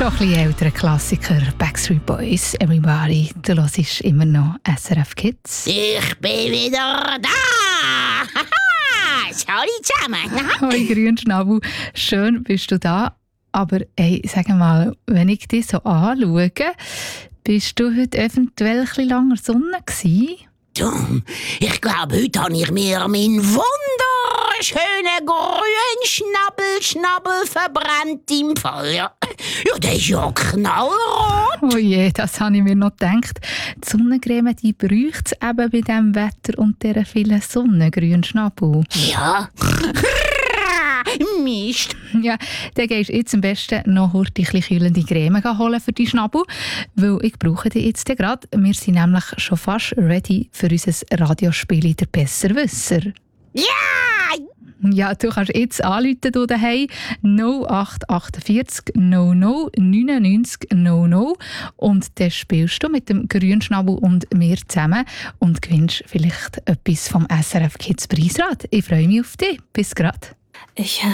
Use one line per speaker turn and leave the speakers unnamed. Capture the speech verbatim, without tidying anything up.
Schon ein bisschen älterer Klassiker, Backstreet Boys, Everybody. Du hörst immer noch S R F Kids.
Ich bin wieder da! Hallo zusammen!
Hoi Grünschnabel, schön bist du da. Aber hey, sag mal, wenn ich dich so anschaue, bist du heute eventuell ein bisschen länger Sonne gewesen?
Du, ich glaube, heute habe ich mir meinen wunderschönen grünen Schnabel, Schnabel verbrannt im Feuer. Ja, der ist ja knallrot.
Oh je, das habe ich mir noch gedacht. Die Sonnencreme, die braucht es eben bei diesem Wetter und dieser vielen Sonne, Grünschnabel.
Ja. Mist.
Ja, dann gehst du jetzt am besten noch heute ein bisschen kühlende Creme holen für die Schnabel, weil ich brauche die jetzt gerade. Wir sind nämlich schon fast ready für unser Radiospiel «Der Besserwisser».
Ja!
Ja, du kannst jetzt anrufen du daheim null acht achtundvierzig null null neunundneunzig null null und dann spielst du mit dem Grünschnabel und mir zusammen und gewinnst vielleicht etwas vom S R F Kids Preisrad. Ich freue mich auf dich. Bis grad.
Ich